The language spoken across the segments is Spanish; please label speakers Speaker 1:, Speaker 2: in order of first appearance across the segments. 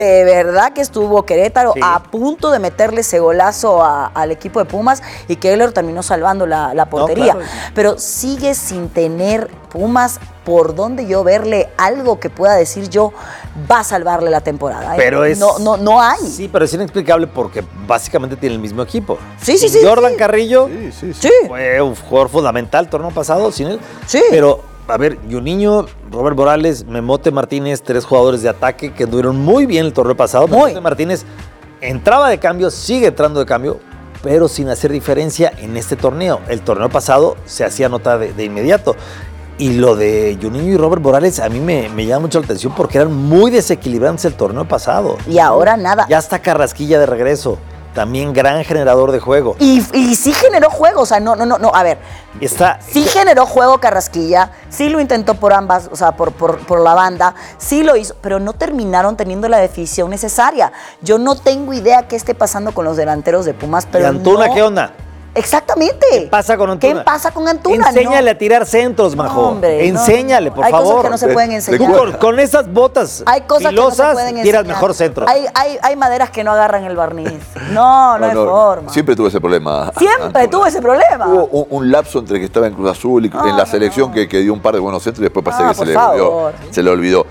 Speaker 1: De verdad que estuvo Querétaro a punto de meterle ese golazo al equipo de Pumas y Keylor terminó salvando la portería. No, claro. Pero sigue sin tener Pumas por donde yo verle algo que pueda decir yo va a salvarle la temporada.
Speaker 2: Pero
Speaker 1: no hay.
Speaker 2: Sí, pero es inexplicable porque básicamente tiene el mismo equipo.
Speaker 1: Sí.
Speaker 2: Jordan Carrillo fue un jugador fundamental el torneo pasado, sin él.
Speaker 1: Sí.
Speaker 2: Pero a ver, Juninho, Robert Morales, Memote Martínez, 3 jugadores de ataque que anduvieron muy bien el torneo pasado. Memote Martínez entraba de cambio, sigue entrando de cambio, pero sin hacer diferencia en este torneo. El torneo pasado se hacía nota de inmediato. Y lo de Juninho y Robert Morales a mí me llama mucho la atención porque eran muy desequilibrantes el torneo pasado.
Speaker 1: Y ahora nada.
Speaker 2: Ya está Carrasquilla de regreso. También gran generador de juego.
Speaker 1: Y sí generó juego, o sea, no, a ver. Sí generó juego Carrasquilla, sí lo intentó por ambas, o sea, por la banda, sí lo hizo, pero no terminaron teniendo la definición necesaria. Yo no tengo idea qué esté pasando con los delanteros de Pumas, pero
Speaker 2: ¿Y Antuna qué onda?
Speaker 1: Exactamente.
Speaker 2: ¿Qué pasa con Antuna?
Speaker 1: ¿Qué pasa con Antuna?
Speaker 2: Enséñale a tirar centros, Majo.
Speaker 1: Hombre,
Speaker 2: enséñale, por favor.
Speaker 1: Hay cosas que no se pueden enseñar.
Speaker 2: Con esas botas
Speaker 1: hay cosas
Speaker 2: filosas,
Speaker 1: que no se pueden enseñar.
Speaker 2: tiras mejor centro.
Speaker 1: Hay maderas que no agarran el barniz. No hay forma.
Speaker 3: Siempre tuve ese problema.
Speaker 1: Siempre tuve ese problema.
Speaker 3: Hubo un lapso entre que estaba en Cruz Azul y en la selección que dio un par de buenos centros y después parece que se le olvidó.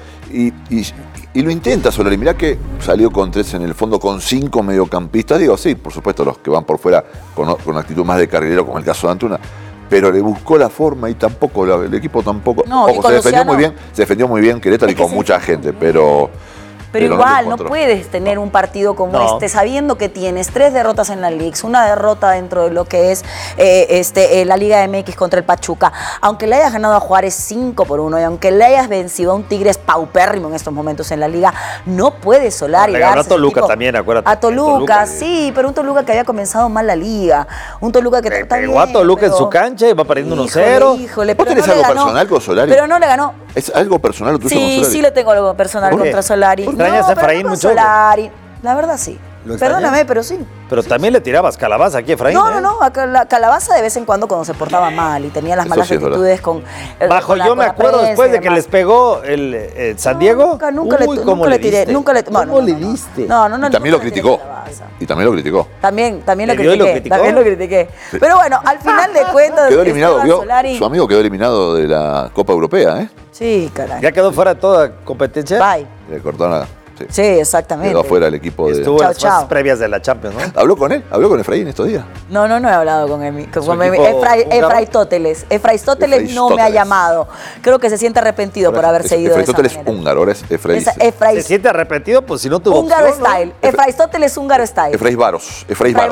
Speaker 3: Y lo intenta Solari. Mirá que salió con 3 en el fondo, con 5 mediocampistas. Digo, sí, por supuesto, los que van por fuera con actitud más de carrilero, como el caso de Antuna. Pero le buscó la forma y tampoco, el equipo tampoco. Ojo, se defendió muy bien Querétaro y con mucha gente, pero
Speaker 1: igual, no puedes tener un partido como este sabiendo que tienes 3 derrotas en la Liga, una derrota dentro de lo que es la Liga MX contra el Pachuca. Aunque le hayas ganado a Juárez 5-1 y aunque le hayas vencido a un Tigres paupérrimo en estos momentos en la Liga, no puedes Solari.
Speaker 2: Le ganó a Toluca también, acuérdate.
Speaker 1: A Toluca, sí, pero un Toluca que había comenzado mal la Liga. Un Toluca que
Speaker 2: pegó a Toluca en su cancha y va perdiendo 1-0.
Speaker 1: Híjole,
Speaker 3: ¿Vos tenés algo personal con Solari?
Speaker 1: Pero no le ganó.
Speaker 3: ¿Es algo personal tuyo con Solari?
Speaker 1: Sí le tengo algo personal contra Solari.
Speaker 2: ¿Extrañas a Efraín mucho?
Speaker 1: Solari. La verdad sí. Perdóname, pero sí.
Speaker 2: Pero también le tirabas calabaza aquí a Efraín.
Speaker 1: No, a la calabaza de vez en cuando se portaba mal y tenía las malas actitudes con.
Speaker 2: Yo me acuerdo después de que les pegó el San Diego.
Speaker 1: Nunca le tiré. ¿Cómo
Speaker 2: le diste?
Speaker 1: No.
Speaker 3: Y también lo criticó. Y también lo criticó.
Speaker 1: También lo critiqué. Pero bueno, al final de cuentas.
Speaker 3: Quedó eliminado. Su amigo quedó eliminado de la Copa Europea, ¿eh?
Speaker 1: Sí, caray.
Speaker 2: Ya quedó fuera de toda competencia.
Speaker 1: Bye.
Speaker 3: Le cortó nada.
Speaker 1: Sí, exactamente.
Speaker 3: Quedó afuera el equipo de...
Speaker 2: Estuvo en las fases previas de la Champions, ¿no?
Speaker 3: ¿Habló con él? ¿Habló con Efraín estos días?
Speaker 1: No he hablado con él. Efraistóteles. Efraistóteles no me ha llamado. Creo que se siente arrepentido por haber seguido de esa manera.
Speaker 3: Efraistóteles húngaro, ahora es Efraín.
Speaker 2: ¿Se siente arrepentido? Pues si no tuvo
Speaker 1: húngaro
Speaker 2: opción,
Speaker 1: style.
Speaker 2: ¿no?
Speaker 1: Efraistóteles húngaro style.
Speaker 3: Efraívaros.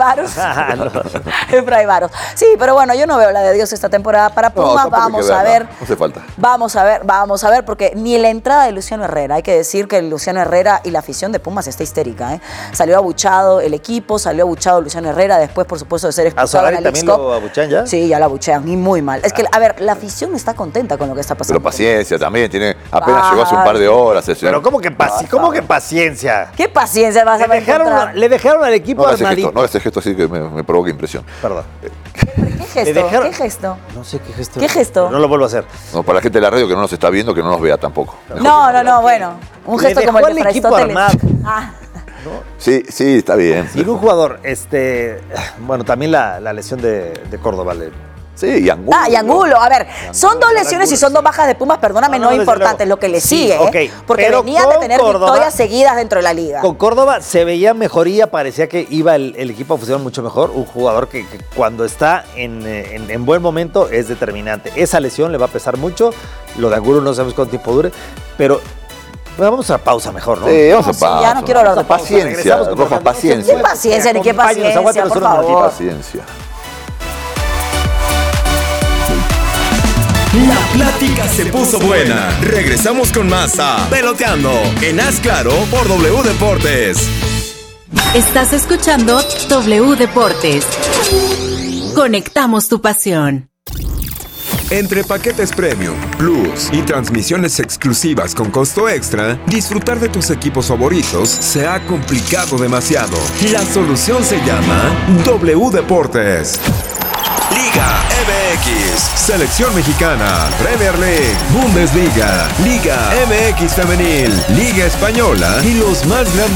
Speaker 1: Efraívaros. Sí, pero bueno, yo no veo la de Dios esta temporada para Pumas. Vamos a ver.
Speaker 3: No hace falta.
Speaker 1: Vamos a ver, porque ni la entrada de Luciano Herrera, hay que decir que Luciano Herrera y la afición de Pumas está histérica, ¿eh? Salió abuchado el equipo, salió abuchado Luciano Herrera, después, por supuesto, de ser expulsado en la Leagues Cup.
Speaker 2: ¿También lo abuchean ya?
Speaker 1: Sí, ya lo abuchean, y muy mal. Es que, a ver, la afición está contenta con lo que está pasando.
Speaker 3: Pero paciencia también, apenas llegó hace un par de horas.
Speaker 2: Pero ¿cómo que paciencia?
Speaker 1: ¿Qué paciencia vas a encontrar?
Speaker 2: Le dejaron al equipo armadito.
Speaker 3: No ese gesto así que me provoca impresión.
Speaker 2: Perdón.
Speaker 1: ¿Qué gesto?
Speaker 2: No sé qué gesto.
Speaker 1: ¿Qué gesto?
Speaker 2: Pero no lo vuelvo a hacer.
Speaker 3: No, para la gente de la radio que no nos está viendo, que no nos vea tampoco.
Speaker 1: No, bueno. Un gesto como el de Efraistóteles.
Speaker 3: Sí, está bien.
Speaker 2: Y un jugador, bueno, también la lesión de Córdoba.
Speaker 3: Sí, y Angulo.
Speaker 1: Y Angulo. A ver, son 2 lesiones y son 2 bajas de Pumas, perdóname, no importante lo que le sigue, porque venían de tener victorias seguidas dentro de la liga.
Speaker 2: Con Córdoba se veía mejoría, parecía que iba el equipo a funcionar mucho mejor. Un jugador que cuando está en buen momento es determinante. Esa lesión le va a pesar mucho. Lo de Angulo no sabemos cuánto tiempo dure, pero vamos a pausa mejor, ¿no?
Speaker 3: Sí, vamos a pausa.
Speaker 1: Ya no quiero hablar de pausa.
Speaker 3: Paciencia, Rojas, paciencia.
Speaker 1: ¿Qué paciencia ni qué paciencia, por favor?
Speaker 3: Paciencia.
Speaker 4: La plática se puso buena. Regresamos con más a Peloteando en Haz Claro por W Deportes.
Speaker 5: Estás escuchando W Deportes. Conectamos tu pasión.
Speaker 4: Entre paquetes premium, plus y transmisiones exclusivas con costo extra, disfrutar de tus equipos favoritos se ha complicado demasiado. La solución se llama W Deportes. Liga MX, Selección Mexicana, Premier League, Bundesliga, Liga MX Femenil, Liga Española y los más grandes